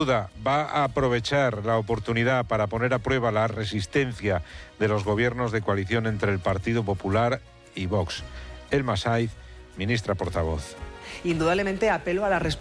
va a aprovechar la oportunidad para poner a prueba la resistencia de los gobiernos de coalición entre el Partido Popular y Vox. Elma Saiz, ministra portavoz. Indudablemente apelo a la responsabilidad